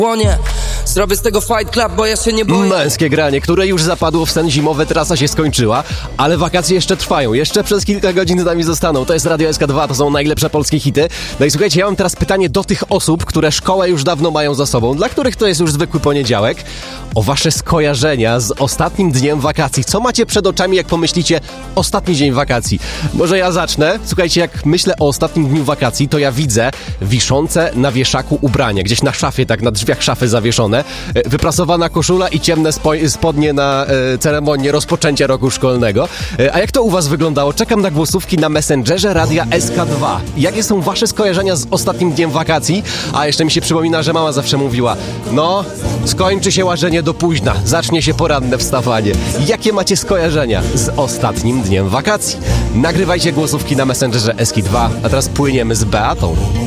Łonie, zrobię z tego Fight Club, bo ja się nie boję. Męskie granie, które już zapadło w sen zimowy, trasa się skończyła, ale wakacje jeszcze trwają, jeszcze przez kilka godzin z nami zostaną. To jest Radio SK2, to są najlepsze polskie hity. No i słuchajcie, ja mam teraz pytanie do tych osób, które szkołę już dawno mają za sobą, dla których to jest już zwykły poniedziałek, o wasze skojarzenia z ostatnim dniem wakacji. Co macie przed oczami, jak pomyślicie ostatni dzień wakacji? Może ja zacznę. Słuchajcie, jak myślę o ostatnim dniu wakacji, to ja widzę wiszące na wieszaku ubranie, gdzieś na szafie, tak na drzwiach szafy zawieszone, wyprasowana koszula i ciemne spodnie na ceremonię rozpoczęcia roku szkolnego. A jak to u was wyglądało? Czekam na głosówki na Messengerze Radia SK2. Jakie są wasze skojarzenia z ostatnim dniem wakacji? A jeszcze mi się przypomina, że mama zawsze mówiła, no, skończy się łażenie do późna, zacznie się poranne wstawanie. Jakie macie skojarzenia z ostatnim dniem wakacji? Nagrywajcie głosówki na Messengerze SK2, a teraz płyniemy z Beatą.